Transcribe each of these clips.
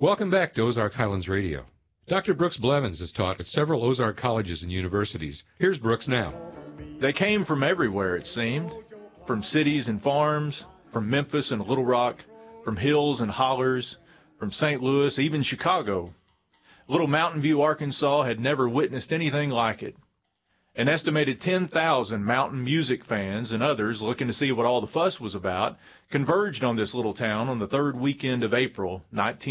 Welcome back to Ozark Highlands Radio. Dr. Brooks Blevins has taught at several Ozark colleges and universities. Here's Brooks now. They came from everywhere, it seemed. From cities and farms, from Memphis and Little Rock, from hills and hollers, from St. Louis, even Chicago. Little Mountain View, Arkansas had never witnessed anything like it. An estimated 10,000 mountain music fans and others looking to see what all the fuss was about converged on this little town on the third weekend of April,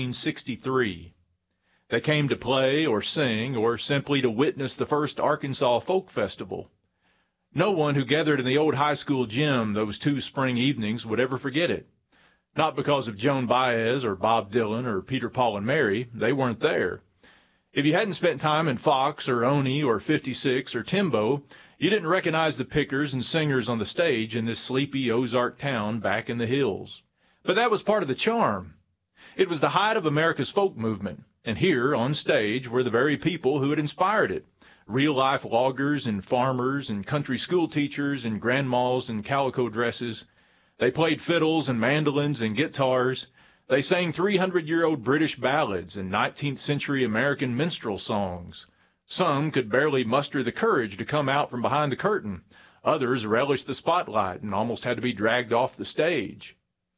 1963. They came to play or sing or simply to witness the first Arkansas Folk Festival. No one who gathered in the old high school gym those 2 spring evenings would ever forget it. Not because of Joan Baez or Bob Dylan or Peter, Paul, and Mary. They weren't there. If you hadn't spent time in Fox or Oni or 56 or Timbo, you didn't recognize the pickers and singers on the stage in this sleepy Ozark town back in the hills. But that was part of the charm. It was the height of America's folk movement, and here on stage were the very people who had inspired it. Real-life loggers and farmers and country school teachers and grandmas in calico dresses. They played fiddles and mandolins and guitars. They sang 300-year-old British ballads and 19th century American minstrel songs. Some could barely muster the courage to come out from behind the curtain. Others relished the spotlight and almost had to be dragged off the stage.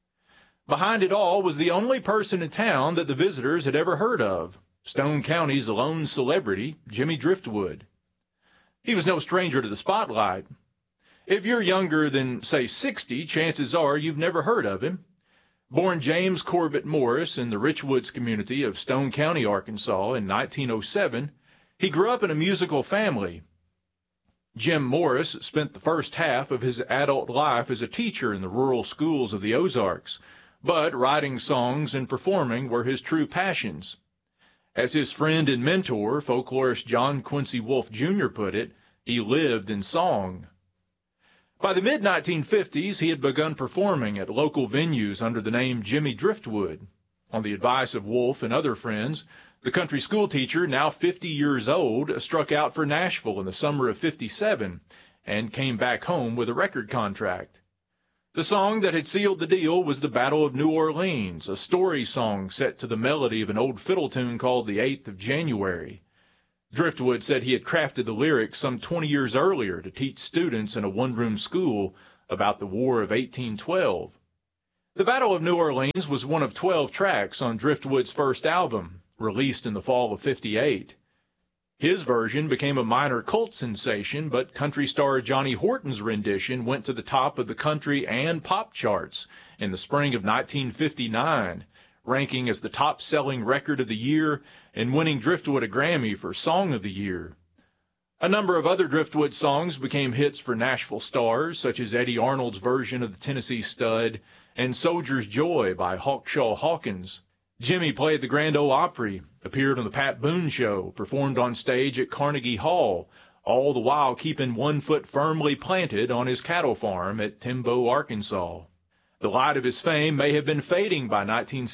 Behind it all was the only person in town that the visitors had ever heard of, Stone County's lone celebrity, Jimmy Driftwood. He was no stranger to the spotlight. If you're younger than, say, 60, chances are you've never heard of him. Born James Corbett Morris in the Richwoods community of Stone County, Arkansas in 1907, he grew up in a musical family. Jim Morris spent the first half of his adult life as a teacher in the rural schools of the Ozarks, but writing songs and performing were his true passions. As his friend and mentor, folklorist John Quincy Wolfe Jr. put it, he lived in song. By the mid-1950s, he had begun performing at local venues under the name Jimmy Driftwood. On the advice of Wolfe and other friends, the country school teacher, now 50 years old, struck out for Nashville in the summer of '57 and came back home with a record contract. The song that had sealed the deal was the Battle of New Orleans, a story song set to the melody of an old fiddle tune called The 8th of January. Driftwood said he had crafted the lyrics some 20 years earlier to teach students in a one-room school about the War of 1812. The Battle of New Orleans was one of 12 tracks on Driftwood's first album, released in the fall of '58. His version became a minor cult sensation, but country star Johnny Horton's rendition went to the top of the country and pop charts in the spring of 1959, ranking as the top-selling record of the year and winning Driftwood a Grammy for Song of the Year. A number of other Driftwood songs became hits for Nashville stars, such as Eddie Arnold's version of the Tennessee Stud and Soldier's Joy by Hawkshaw Hawkins. Jimmy played the Grand Ole Opry, appeared on the Pat Boone Show, performed on stage at Carnegie Hall, all the while keeping one foot firmly planted on his cattle farm at Timbo, Arkansas. The light of his fame may have been fading by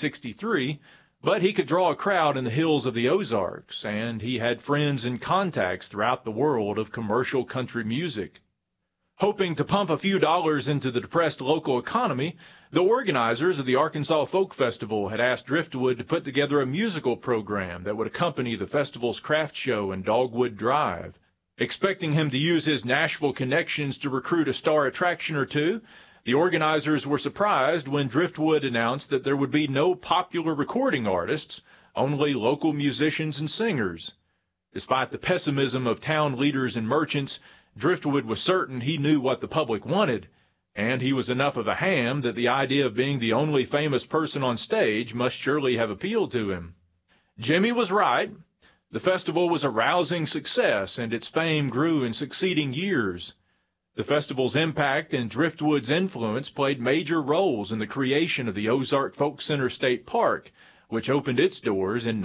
1963, but he could draw a crowd in the hills of the Ozarks, and he had friends and contacts throughout the world of commercial country music. Hoping to pump a few dollars into the depressed local economy, the organizers of the Arkansas Folk Festival had asked Driftwood to put together a musical program that would accompany the festival's craft show and Dogwood Drive. Expecting him to use his Nashville connections to recruit a star attraction or two, the organizers were surprised when Driftwood announced that there would be no popular recording artists, only local musicians and singers. Despite the pessimism of town leaders and merchants, Driftwood was certain he knew what the public wanted, and he was enough of a ham that the idea of being the only famous person on stage must surely have appealed to him. Jimmy was right. The festival was a rousing success, and its fame grew in succeeding years. The festival's impact and Driftwood's influence played major roles in the creation of the Ozark Folk Center State Park, which opened its doors in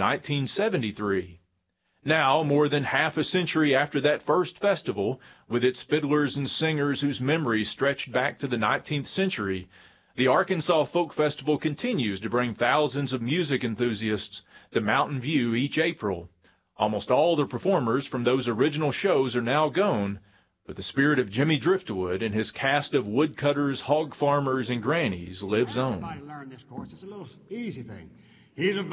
1973. Now, more than half a century after that first festival, with its fiddlers and singers whose memories stretched back to the 19th century, the Arkansas Folk Festival continues to bring thousands of music enthusiasts to Mountain View each April. Almost all the performers from those original shows are now gone, but the spirit of Jimmy Driftwood and his cast of woodcutters, hog farmers, and grannies lives on. Everybody learn this course. It's a little easy thing. He's a